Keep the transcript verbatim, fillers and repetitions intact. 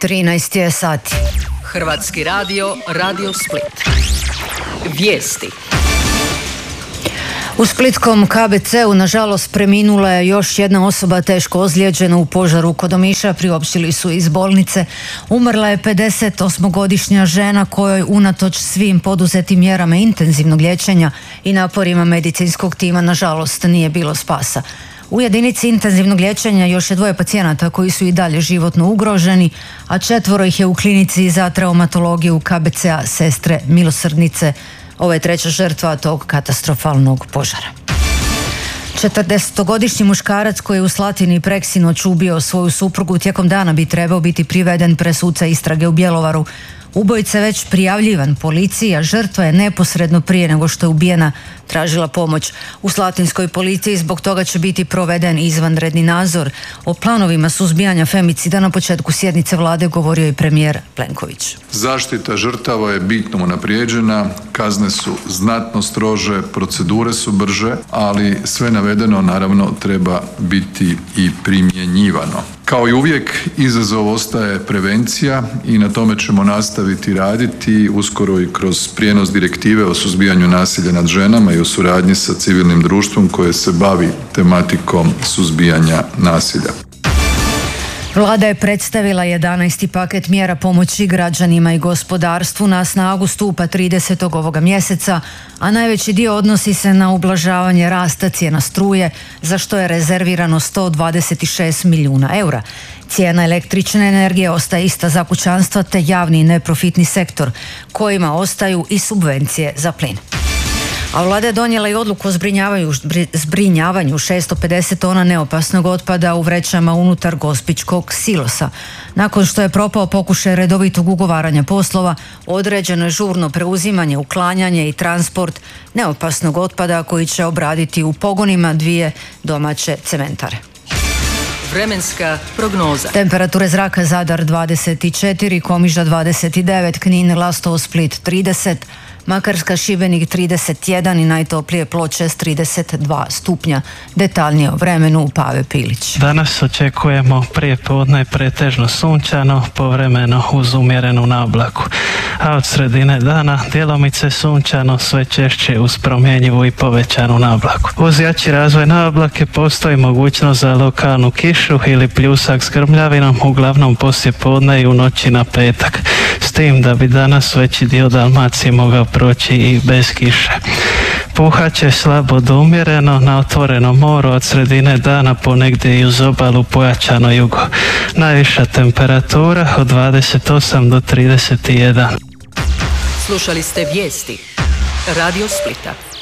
trinaest je sati. Hrvatski radio, Radio Split. Vijesti. U splitskom K B C-u nažalost preminula je još jedna osoba teško ozlijeđena u požaru kod Omiša, priopćili su iz bolnice. Umrla je pedesetosmogodišnja žena kojoj unatoč svim poduzetim mjerama intenzivnog liječenja i naporima medicinskog tima nažalost nije bilo spasa. U jedinici intenzivnog liječenja još je dvoje pacijenata koji su i dalje životno ugroženi, a četvoro ih je u klinici za traumatologiju K B C-a Sestre Milosrdnice. Ovo je treća žrtva tog katastrofalnog požara. četrdesetogodišnji muškarac koji je u Slatini preksinoć ubio svoju suprugu tijekom dana bi trebao biti priveden pred suca istrage u Bjelovaru. Ubojica je već prijavljivan policiji, a žrtva je neposredno prije nego što je ubijena tražila pomoć. U slatinskoj policiji zbog toga će biti proveden izvanredni nadzor. O planovima suzbijanja femicida na početku sjednice vlade govorio i premijer Plenković. Zaštita žrtava je bitno unaprijeđena, kazne su znatno strože, procedure su brže, ali sve navedeno naravno treba biti i primjenjivano. Kao i uvijek, izazov ostaje prevencija i na tome ćemo nastaviti raditi uskoro i kroz prijenos direktive o suzbijanju nasilja nad ženama i u suradnji sa civilnim društvom koje se bavi tematikom suzbijanja nasilja. Vlada je predstavila jedanaesti paket mjera pomoći građanima i gospodarstvu. Na snagu stupa tridesetog ovoga mjeseca, a najveći dio odnosi se na ublažavanje rasta cijena struje, za što je rezervirano sto dvadeset šest milijuna eura. Cijena električne energije ostaje ista za kućanstva te javni i neprofitni sektor, kojima ostaju i subvencije za plin. A vlada je donijela i odluku o zbrinjavanju šesto pedeset tona neopasnog otpada u vrećama unutar gospićkog silosa. Nakon što je propao pokušaj redovitog ugovaranja poslova, određeno je žurno preuzimanje, uklanjanje i transport neopasnog otpada koji će obraditi u pogonima dvije domaće cementare. Vremenska prognoza. Temperature zraka: Zadar dvadeset četiri, Komiža dvadeset devet, Knin, Lastovo, Split trideset, Makarska, Šibenik trideset jedan i najtoplije Ploče s trideset dva stupnja. Detaljnije o vremenu Pave Pilić. Danas očekujemo prije podne pretežno sunčano, povremeno uz umjerenu nablaku, a od sredine dana djelomice sunčano, sve češće uz promjenjivu i povećanu nablaku. Uz jači razvoj nablake postoji mogućnost za lokalnu kišu ili pljusak s grmljavinom, uglavnom poslije podne i u noći na petak, s tim da bi danas veći dio Dalmacije mogao proći i bez kiše. Puhat će slabo do umjereno, na otvorenom moru od sredine dana ponegdje i uz obalu pojačano jugo. Najviša temperatura od dvadeset osam do trideset jedan. Slušali ste vijesti Radio Splita.